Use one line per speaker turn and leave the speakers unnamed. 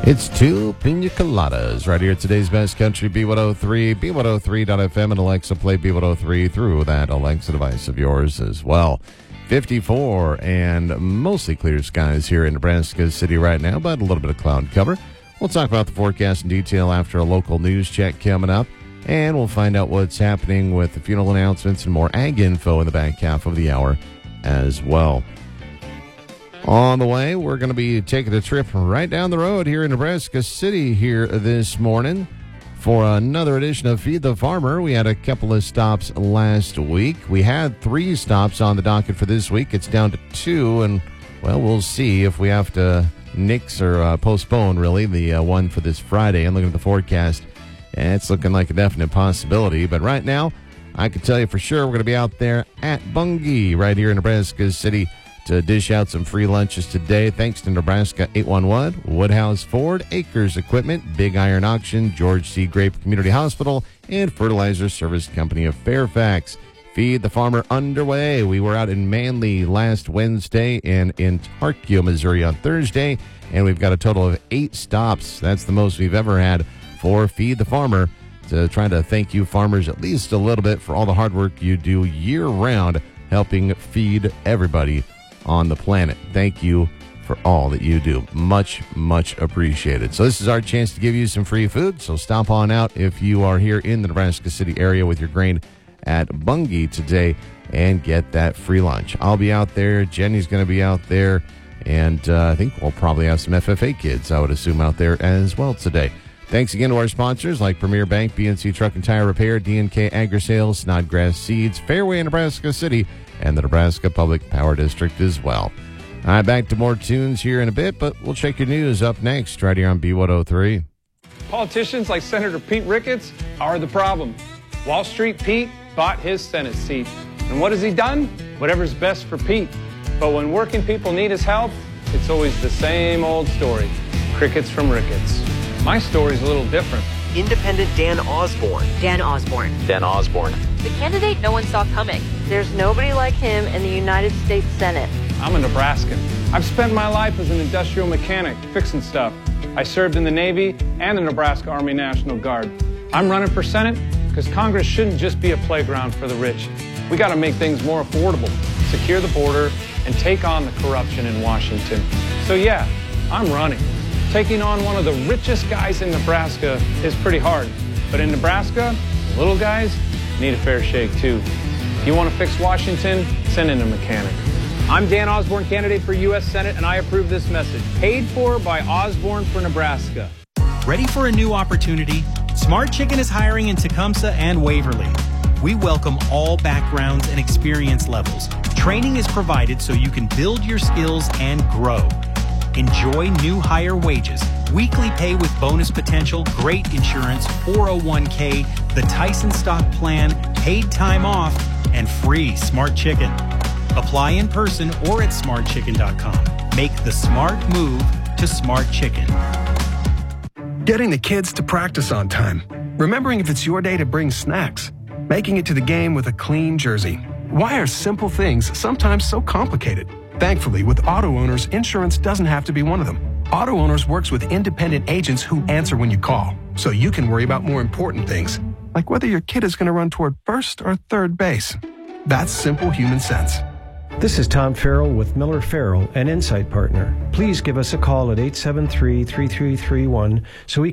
It's two pina coladas right here at today's Best Country B103, B103.fm, and Alexa play B103 through that Alexa device of yours as well. 54 and mostly clear skies here in Nebraska City right now, but a little bit of cloud cover. We'll talk about the forecast in detail after a local news check coming up, and we'll find out what's happening with the funeral announcements and more ag info in the back half of the hour as well. On the way, we're going to be taking a trip right down the road here in Nebraska City here this morning for another edition of Feed the Farmer. We had a couple of stops last week. We had 3 stops on the docket for this week. It's down to 2, and, well, we'll see if we have to nix or postpone, really, the one for this Friday. And looking at the forecast, it's looking like a definite possibility. But right now, I can tell you for sure we're going to be out there at Bungie right here in Nebraska City to dish out some free lunches today, thanks to Nebraska 811, Woodhouse Ford, Acres Equipment, Big Iron Auction, George C. Grape Community Hospital, and Fertilizer Service Company of Fairfax. Feed the Farmer underway. We were out in Manly last Wednesday and in Tarkio, Missouri on Thursday, and we've got a total of 8 stops. That's the most we've ever had for Feed the Farmer, to try to thank you farmers at least a little bit for all the hard work you do year-round helping feed everybody on the planet. Thank you for all that you do. Much, much appreciated. So this is our chance to give you some free food. So stop on out if you are here in the Nebraska City area with your grain at Bungie today and get that free lunch. I'll be out there. Jenny's going to be out there. And I think we'll probably have some FFA kids, I would assume, out there as well today. Thanks again to our sponsors like Premier Bank, BNC Truck and Tire Repair, DNK Agri-Sales, Snodgrass Seeds, Fairway in Nebraska City, and the Nebraska Public Power District as well. All right, back to more tunes here in a bit, but we'll check your news up next right here on B103.
Politicians like Senator Pete Ricketts are the problem. Wall Street Pete bought his Senate seat. And what has he done? Whatever's best for Pete. But when working people need his help, it's always the same old story. Crickets from Ricketts. My story's a little different.
Independent Dan Osborne.
Dan Osborne.
Dan Osborne.
The candidate no one saw coming.
There's nobody like him in the United States Senate.
I'm a Nebraskan. I've spent my life as an industrial mechanic, fixing stuff. I served in the Navy and the Nebraska Army National Guard. I'm running for Senate because Congress shouldn't just be a playground for the rich. We got to make things more affordable, secure the border, and take on the corruption in Washington. So yeah, I'm running. Taking on one of the richest guys in Nebraska is pretty hard. But in Nebraska, the little guys need a fair shake too. If you want to fix Washington, send in a mechanic. I'm Dan Osborne, candidate for U.S. Senate, and I approve this message. Paid for by Osborne for Nebraska.
Ready for a new opportunity? Smart Chicken is hiring in Tecumseh and Waverly. We welcome all backgrounds and experience levels. Training is provided so you can build your skills and grow. Enjoy new higher wages, weekly pay with bonus potential, great insurance, 401k, the Tyson stock plan, paid time off, and free Smart Chicken. Apply in person or at smartchicken.com. Make the smart move to Smart Chicken.
Getting the kids to practice on time. Remembering if it's your day to bring snacks. Making it to the game with a clean jersey. Why are simple things sometimes so complicated? Thankfully, with Auto Owners, insurance doesn't have to be one of them. Auto Owners works with independent agents who answer when you call, so you can worry about more important things, like whether your kid is going to run toward first or third base. That's simple human sense.
This is Tom Farrell with Miller Farrell, an Insight Partner. Please give us a call at 873-3331 so we